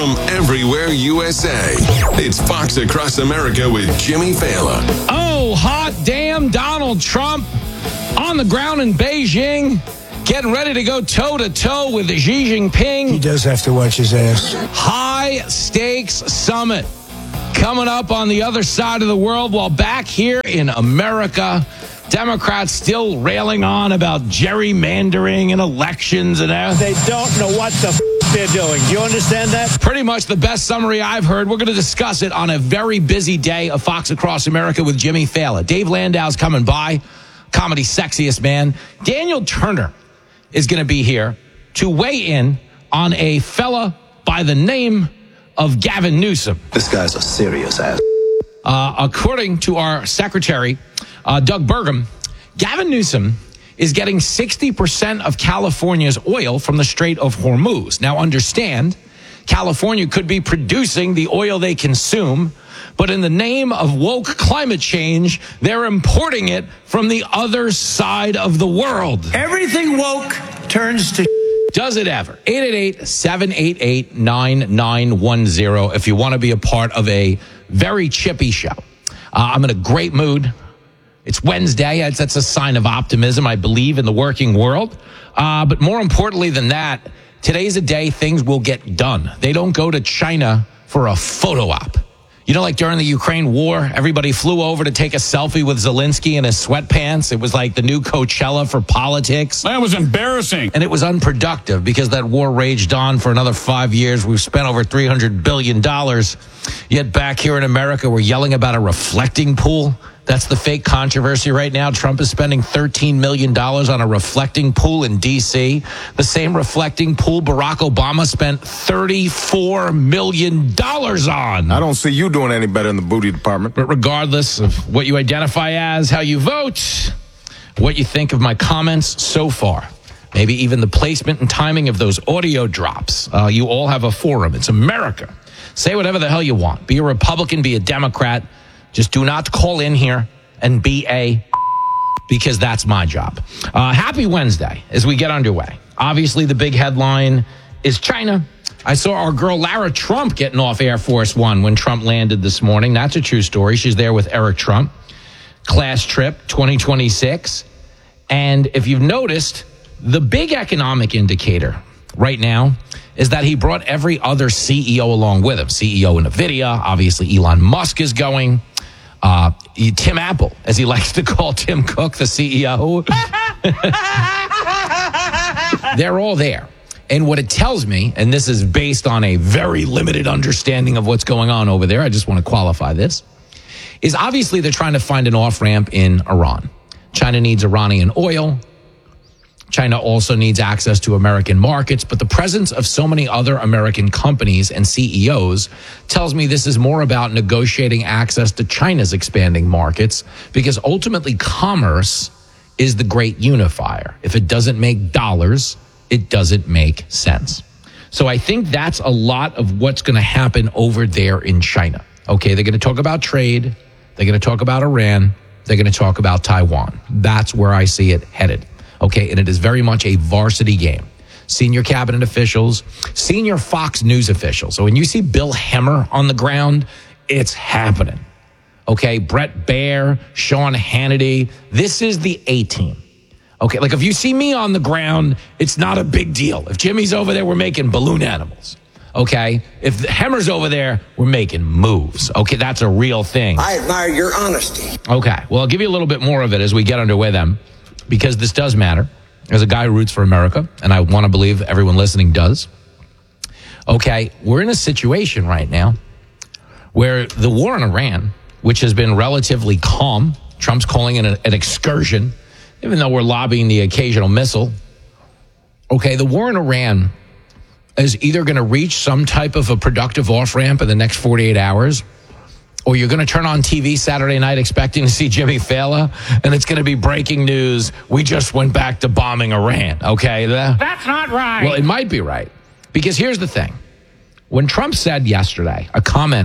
from everywhere USA. It's Fox Across America with Jimmy Fallon. Oh, hot damn Donald Trump on the ground in Beijing, getting ready to go toe-to-toe with Xi Jinping. He does have to watch his ass. High-stakes summit coming up on the other side of the world, while back here in America, Democrats still railing on about gerrymandering and elections and everything. They don't know what the they're doing. Do you understand that? Pretty much the best summary I've heard. We're going to discuss it on a very busy day of Fox Across America with Jimmy Fallon. Dave Landau's coming by, comedy sexiest man. Daniel Turner is going to be here to weigh in on a fella by the name of Gavin Newsom. This guy's a serious ass. According to our secretary, Doug Burgum, Gavin Newsom is getting 60% of California's oil from the Strait of Hormuz. Now, understand, California could be producing the oil they consume, but in the name of woke climate change, they're importing it from the other side of the world. Everything woke turns to Does it ever? 888-788-9910 if you want to be a part of a very chippy show. I'm in a great mood. It's Wednesday. That's a sign of optimism, I believe, in the working world. But more importantly than that, today's a day things will get done. They don't go to China for a photo op. You know, like during the Ukraine war, everybody flew over to take a selfie with Zelensky in his sweatpants. It was like the new Coachella for politics. That was embarrassing. And it was unproductive because that war raged on for another 5 years. We've spent over $300 billion. Yet back here in America, we're yelling about a reflecting pool. That's the fake controversy right now. Trump is spending $13 million on a reflecting pool in D.C. The same reflecting pool Barack Obama spent $34 million on. I don't see you doing any better in the booty department. But regardless of what you identify as, how you vote, what you think of my comments so far, maybe even the placement and timing of those audio drops, you all have a forum. It's America. Say whatever the hell you want. Be a Republican, be a Democrat. Just do not call in here and be because that's my job. Happy Wednesday as we get underway. Obviously, the big headline is China. I saw our girl Lara Trump getting off Air Force One when Trump landed this morning. That's a true story. She's there with Eric Trump. Class trip 2026. And if you've noticed, the big economic indicator right now is that he brought every other CEO along with him. CEO of NVIDIA, obviously Elon Musk is going. Tim Apple, as he likes to call Tim Cook, the CEO. They're all there. And what it tells me, and this is based on a very limited understanding of what's going on over there, I just want to qualify this, is obviously they're trying to find an off-ramp in Iran. China needs Iranian oil. China also needs access to American markets, but the presence of so many other American companies and CEOs tells me this is more about negotiating access to China's expanding markets, because ultimately commerce is the great unifier. If it doesn't make dollars, it doesn't make sense. So I think that's a lot of what's going to happen over there in China. Okay, they're going to talk about trade. They're going to talk about Iran. They're going to talk about Taiwan. That's where I see it headed. Okay, and it is very much a varsity game. Senior cabinet officials, senior Fox News officials. So when you see Bill Hemmer on the ground, it's happening. Okay, Brett Baer, Sean Hannity, this is the A-team. Okay, like if you see me on the ground, it's not a big deal. If Jimmy's over there, we're making balloon animals. Okay, if Hemmer's over there, we're making moves. Okay, that's a real thing. I admire your honesty. Okay, well, I'll give you a little bit more of it as we get underway then, because this does matter. As a guy who roots for America, and I want to believe everyone listening does. Okay, we're in a situation right now where the war in Iran, which has been relatively calm, Trump's calling it an excursion, even though we're lobbying the occasional missile. Okay, the war in Iran is either going to reach some type of a productive off-ramp in the next 48 hours, or you're going to turn on TV Saturday night expecting to see Jimmy Fallon, and it's going to be breaking news. We just went back to bombing Iran, okay? That's not right. Well, it might be right, because here's the thing. When Trump said yesterday a comment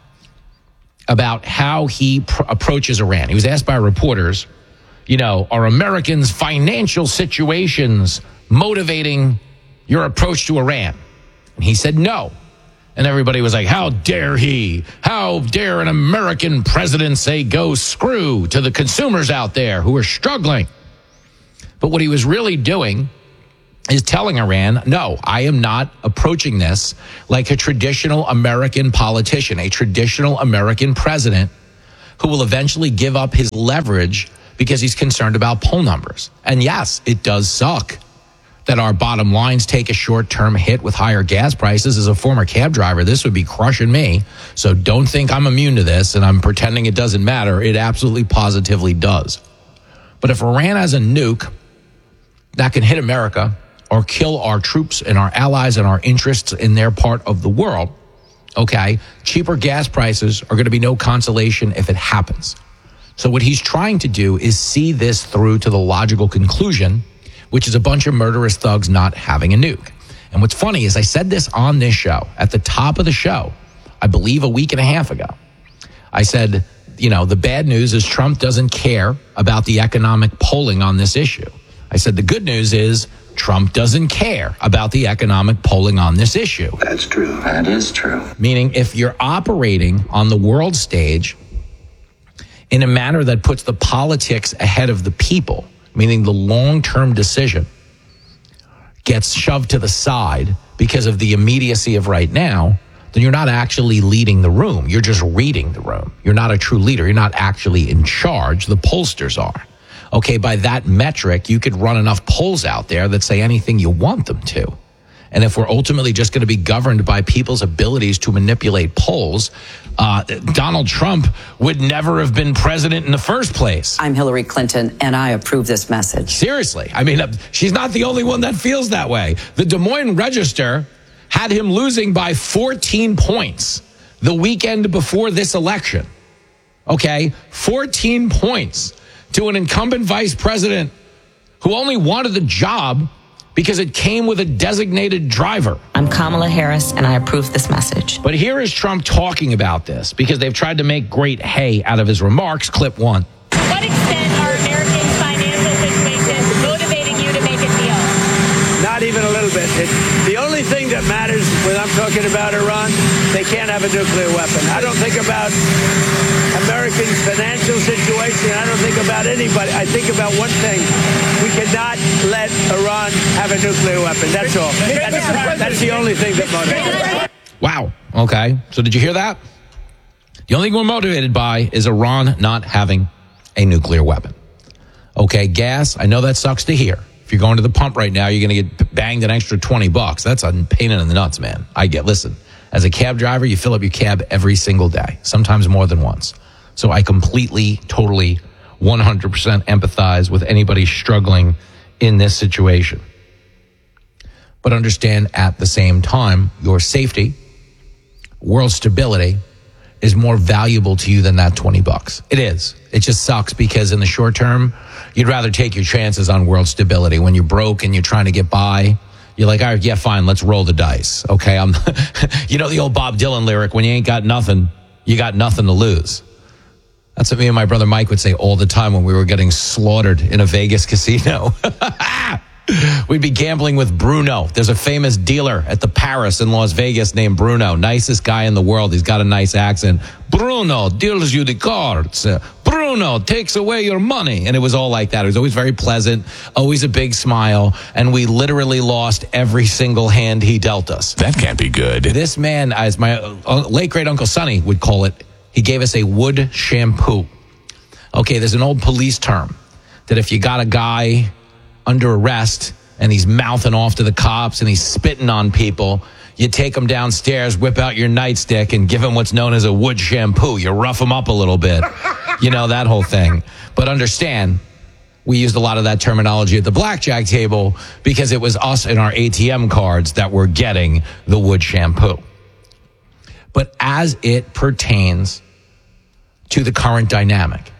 about how he approaches Iran, he was asked by reporters, you know, are Americans' financial situations motivating your approach to Iran? And he said no. And everybody was like, how dare he? How dare an American president say go screw to the consumers out there who are struggling? But what he was really doing is telling Iran, no, I am not approaching this like a traditional American politician, a traditional American president who will eventually give up his leverage because he's concerned about poll numbers. And yes, it does suck that our bottom lines take a short-term hit with higher gas prices. As a former cab driver, this would be crushing me. So don't think I'm immune to this and I'm pretending it doesn't matter. It absolutely positively does. But if Iran has a nuke that can hit America or kill our troops and our allies and our interests in their part of the world, okay, cheaper gas prices are going to be no consolation if it happens. So what he's trying to do is see this through to the logical conclusion, which is a bunch of murderous thugs not having a nuke. And what's funny is I said this on this show, at the top of the show, I believe a week and a half ago. I said, the bad news is Trump doesn't care about the economic polling on this issue. I said the good news is Trump doesn't care about the economic polling on this issue. That's true. That is true. Meaning if you're operating on the world stage in a manner that puts the politics ahead of the people, meaning the long-term decision gets shoved to the side because of the immediacy of right now, then you're not actually leading the room. You're just reading the room. You're not a true leader. You're not actually in charge. The pollsters are. Okay, by that metric, you could run enough polls out there that say anything you want them to. And if we're ultimately just going to be governed by people's abilities to manipulate polls, Donald Trump would never have been president in the first place. I'm Hillary Clinton, and I approve this message. Seriously. I mean, she's not the only one that feels that way. The Des Moines Register had him losing by 14 points the weekend before this election. Okay, 14 points to an incumbent vice president who only wanted the job because it came with a designated driver. I'm Kamala Harris, and I approve this message. But here is Trump talking about this because they've tried to make great hay out of his remarks. Clip one. To what extent are Americans' financial situations motivating you to make a deal? Not even a little bit. The only thing that matters when I'm talking about Iran, they can't have a nuclear weapon. I don't think about Americans' financial situation. I don't think about anybody. I think about one thing. We cannot let Iran have a nuclear weapon. That's all. That's the only thing that motivates. Wow. Okay. So did you hear that? The only thing we're motivated by is Iran not having a nuclear weapon. Okay, gas, I know that sucks to hear. If you're going to the pump right now, you're going to get banged an extra $20. That's a pain in the nuts, man. Listen, as a cab driver, you fill up your cab every single day, sometimes more than once. So I completely, totally, 100% empathize with anybody struggling in this situation. But understand at the same time, your safety, world stability is more valuable to you than that $20. It is. It just sucks because in the short term, you'd rather take your chances on world stability. When you're broke and you're trying to get by, you're like, all right, yeah, fine, let's roll the dice. Okay, you know the old Bob Dylan lyric, when you ain't got nothing, you got nothing to lose. That's what me and my brother Mike would say all the time when we were getting slaughtered in a Vegas casino. We'd be gambling with Bruno. There's a famous dealer at the Paris in Las Vegas named Bruno. Nicest guy in the world. He's got a nice accent. Bruno deals you the cards. Bruno takes away your money. And it was all like that. It was always very pleasant, always a big smile. And we literally lost every single hand he dealt us. That can't be good. This man, as my late great Uncle Sonny would call it, he gave us a wood shampoo. Okay, there's an old police term that if you got a guy under arrest and he's mouthing off to the cops and he's spitting on people, you take him downstairs, whip out your nightstick and give him what's known as a wood shampoo. You rough him up a little bit. You know, that whole thing. But understand, we used a lot of that terminology at the blackjack table because it was us and our ATM cards that were getting the wood shampoo. But as it pertains to the current dynamic,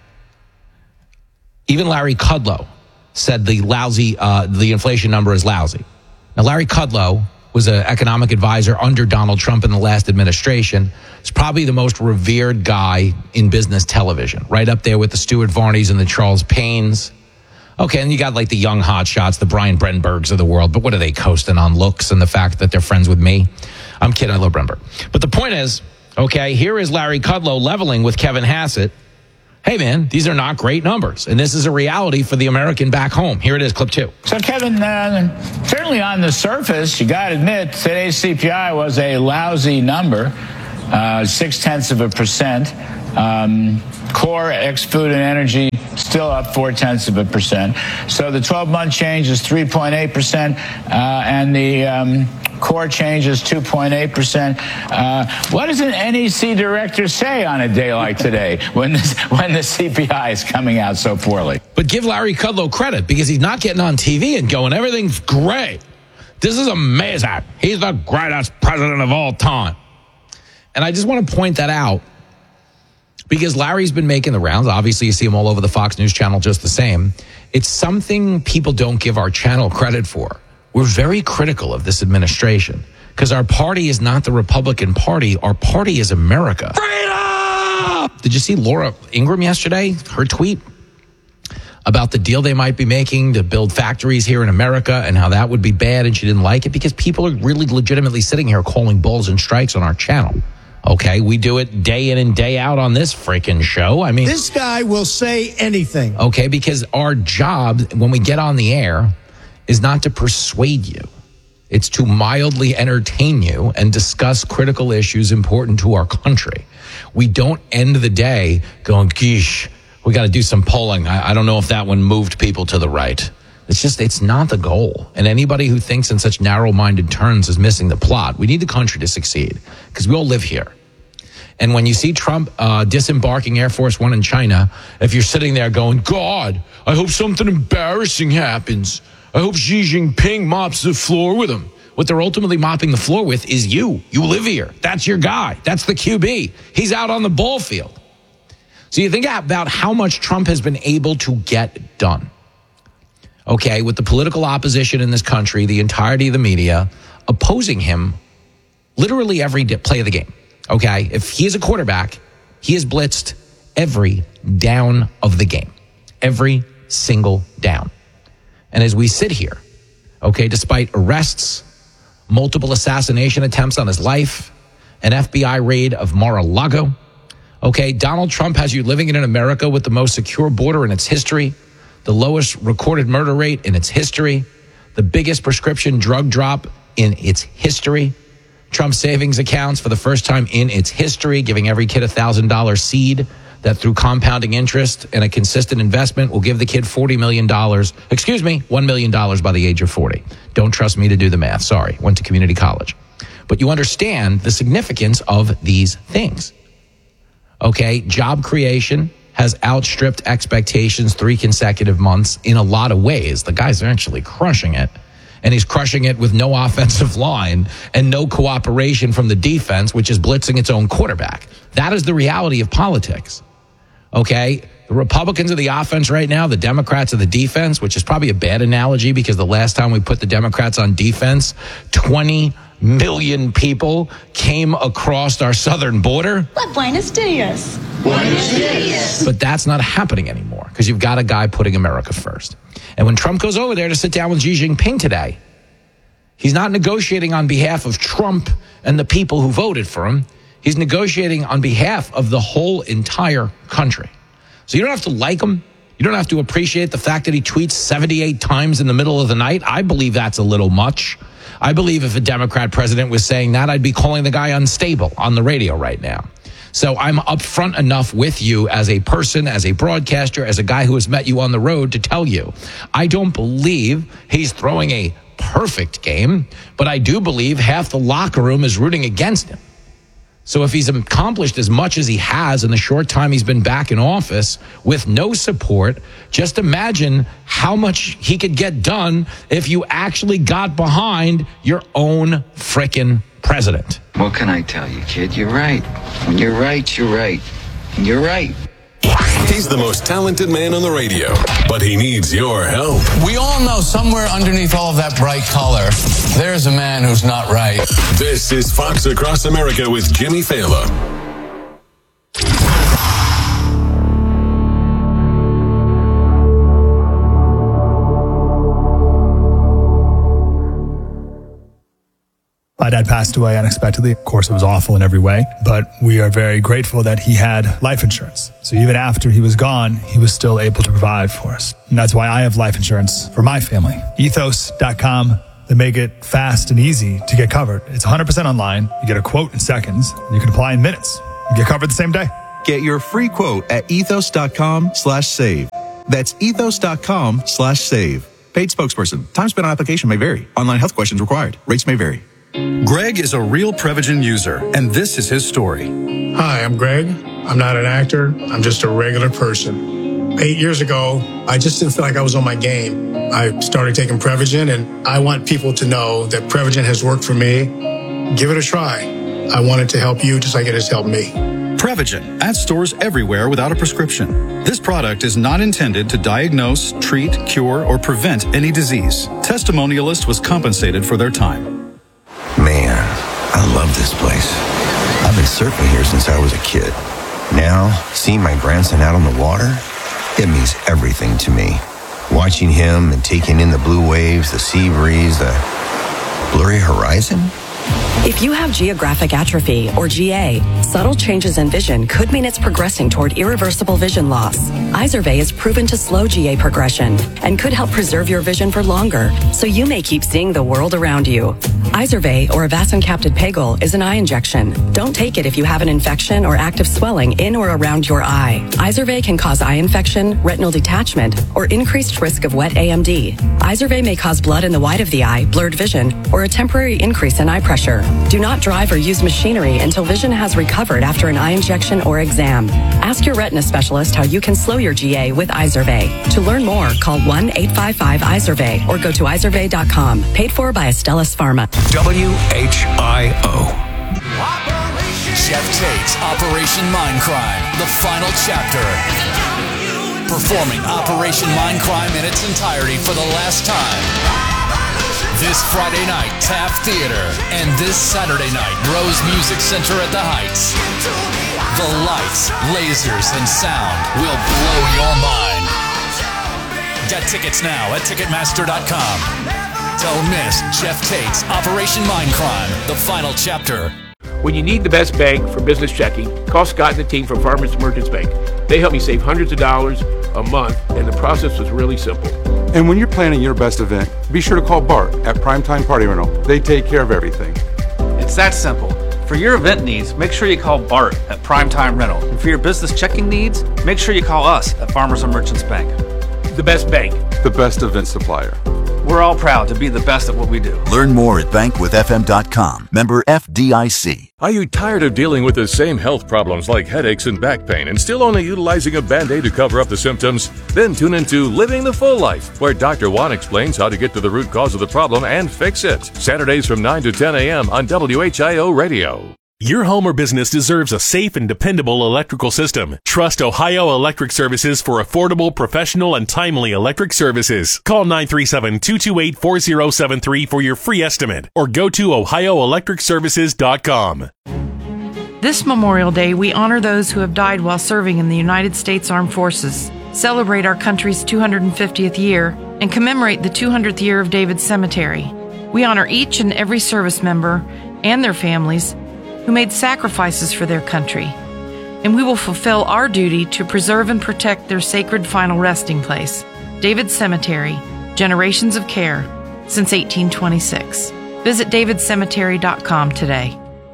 even Larry Kudlow said the inflation number is lousy. Now, Larry Kudlow was an economic advisor under Donald Trump in the last administration. He's probably the most revered guy in business television, right up there with the Stuart Varneys and the Charles Paynes. Okay, and you got like the young hotshots, the Brian Brenbergs of the world, but what are they coasting on? Looks and the fact that they're friends with me? I'm kidding. I love Brent Burt. But the point is, okay, here is Larry Kudlow leveling with Kevin Hassett. Hey, man, these are not great numbers. And this is a reality for the American back home. Here it is, clip 2. So, Kevin, certainly on the surface, you got to admit, today's CPI was a lousy number, 0.6%. Core ex-food and energy still up 0.4%. So the 12-month change is 3.8%, and the core change is 2.8%. What does an NEC director say on a day like today when the CPI is coming out so poorly? But give Larry Kudlow credit because he's not getting on TV and going, everything's great. This is amazing. He's the greatest president of all time. And I just want to point that out because Larry's been making the rounds. Obviously, you see him all over the Fox News channel just the same. It's something people don't give our channel credit for. We're very critical of this administration because our party is not the Republican Party. Our party is America. Freedom! Did you see Laura Ingraham yesterday? Her tweet about the deal they might be making to build factories here in America and how that would be bad, and she didn't like it because people are really legitimately sitting here calling bulls and strikes on our channel. Okay, we do it day in and day out on this freaking show. I mean, This guy will say anything. Okay, because our job when we get on the air is not to persuade you. It's to mildly entertain you and discuss critical issues important to our country. We don't end the day going, geesh, we got to do some polling. I don't know if that one moved people to the right. It's not the goal. And anybody who thinks in such narrow-minded terms is missing the plot. We need the country to succeed because we all live here. And when you see Trump disembarking Air Force One in China, if you're sitting there going, God, I hope something embarrassing happens. I hope Xi Jinping mops the floor with him. What they're ultimately mopping the floor with is you. You live here. That's your guy. That's the QB. He's out on the ball field. So you think about how much Trump has been able to get done. Okay, with the political opposition in this country, the entirety of the media opposing him literally every play of the game. Okay, if he is a quarterback, he is blitzed every down of the game, every single down. And as we sit here, okay, despite arrests, multiple assassination attempts on his life, an FBI raid of Mar-a-Lago, okay, Donald Trump has you living in an America with the most secure border in its history, the lowest recorded murder rate in its history, the biggest prescription drug drop in its history, Trump savings accounts for the first time in its history, giving every kid $1,000 seed that through compounding interest and a consistent investment will give the kid $1 million by the age of 40. Don't trust me to do the math. Sorry, went to community college. But you understand the significance of these things. Okay, job creation has outstripped expectations 3 consecutive months in a lot of ways. The guy's actually crushing it. And he's crushing it with no offensive line and no cooperation from the defense, which is blitzing its own quarterback. That is the reality of politics. Okay? The Republicans are the offense right now. The Democrats are the defense, which is probably a bad analogy because the last time we put the Democrats on defense, 20 million people came across our southern border. But Buenos Dias. But that's not happening anymore because you've got a guy putting America first. And when Trump goes over there to sit down with Xi Jinping today, he's not negotiating on behalf of Trump and the people who voted for him. He's negotiating on behalf of the whole entire country. So you don't have to like him. You don't have to appreciate the fact that he tweets 78 times in the middle of the night. I believe that's a little much. I believe if a Democrat president was saying that, I'd be calling the guy unstable on the radio right now. So I'm upfront enough with you as a person, as a broadcaster, as a guy who has met you on the road to tell you, I don't believe he's throwing a perfect game, but I do believe half the locker room is rooting against him. So if he's accomplished as much as he has in the short time he's been back in office with no support, just imagine how much he could get done if you actually got behind your own frickin' president. What can I tell you, kid? You're right. When you're right, you're right. And you're right. He's the most talented man on the radio, but he needs your help. We all know somewhere underneath all of that bright color, there's a man who's not right. This is Fox Across America with Jimmy Fallon. But dad passed away unexpectedly. Of course, it was awful in every way, but we are very grateful that he had life insurance. So even after he was gone, he was still able to provide for us. And that's why I have life insurance for my family. Ethos.com. They make it fast and easy to get covered. It's 100% online. You get a quote in seconds, and you can apply in minutes. You get covered the same day. Get your free quote at ethos.com/save. That's ethos.com/save. Paid spokesperson. Time spent on application may vary. Online health questions required. Rates may vary. Greg is a real Prevagen user, and this is his story. Hi, I'm Greg. I'm not an actor. I'm just a regular person. 8 years ago, I just didn't feel like I was on my game. I started taking Prevagen, and I want people to know that Prevagen has worked for me. Give it a try. I want it to help you just like it has helped me. Prevagen at stores everywhere without a prescription. This product is not intended to diagnose, treat, cure, or prevent any disease. Testimonialist was compensated for their time. Man, I love this place. I've been surfing here since I was a kid. Now, seeing my grandson out on the water, it means everything to me. Watching him and taking in the blue waves, the sea breeze, the blurry horizon. If you have geographic atrophy, or GA, subtle changes in vision could mean it's progressing toward irreversible vision loss. Izervay is proven to slow GA progression and could help preserve your vision for longer, so you may keep seeing the world around you. Izervay, or avacincaptad pegol, is an eye injection. Don't take it if you have an infection or active swelling in or around your eye. Izervay can cause eye infection, retinal detachment, or increased risk of wet AMD. Izervay may cause blood in the white of the eye, blurred vision, or a temporary increase in eye pressure. Do not drive or use machinery until vision has recovered after an eye injection or exam. Ask your retina specialist how you can slow your GA with Izervay. To learn more, call 1-855-IZERVAY or go to izervay.com. Paid for by Astellas Pharma. WHIO. Jeff Tate's Operation Mindcrime, the final chapter. Performing Operation Mindcrime in its entirety for the last time. This Friday night, Taft Theater, and this Saturday night, Rose Music Center at the Heights. The lights, lasers, and sound will blow your mind. Get tickets now at Ticketmaster.com. Don't miss Jeff Tate's Operation Mindcrime, the final chapter. When you need the best bank for business checking, call Scott and the team from Farmers Merchants Bank. They helped me save hundreds of dollars a month, and the process was really simple. And when you're planning your best event, be sure to call Bart at Primetime Party Rental. They take care of everything. It's that simple. For your event needs, make sure you call Bart at Primetime Rental. And for your business checking needs, make sure you call us at Farmers and Merchants Bank. The best bank. The best event supplier. We're all proud to be the best at what we do. Learn more at bankwithfm.com. Member FDIC. Are you tired of dealing with the same health problems like headaches and back pain and still only utilizing a Band-Aid to cover up the symptoms? Then tune into Living the Full Life, where Dr. Juan explains how to get to the root cause of the problem and fix it. Saturdays from 9 to 10 a.m. on WHIO Radio. Your home or business deserves a safe and dependable electrical system. Trust Ohio Electric Services for affordable, professional, and timely electric services. Call 937-228-4073 for your free estimate or go to ohioelectricservices.com. This Memorial Day, we honor those who have died while serving in the United States Armed Forces, celebrate our country's 250th year, and commemorate the 200th year of David Cemetery. We honor each and every service member and their families who made sacrifices for their country, and we will fulfill our duty to preserve and protect their sacred final resting place, David Cemetery, generations of care since 1826. Visit davidcemetery.com today.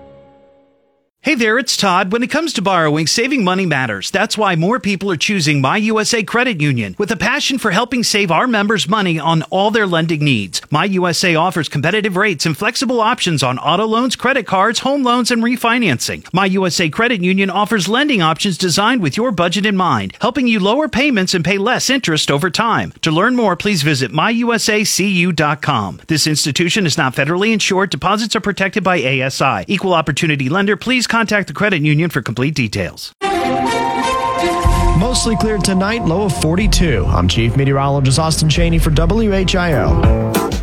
Hey there, it's Todd. When it comes to borrowing, saving money matters. That's why more people are choosing My USA Credit Union with a passion for helping save our members money on all their lending needs. My USA offers competitive rates and flexible options on auto loans, credit cards, home loans, and refinancing. My USA Credit Union offers lending options designed with your budget in mind, helping you lower payments and pay less interest over time. To learn more, please visit myusacu.com. This institution is not federally insured. Deposits are protected by ASI. Equal opportunity lender. Please contact the credit union for complete details. Mostly clear tonight, low of 42. I'm Chief Meteorologist Austin Cheney for WHIO.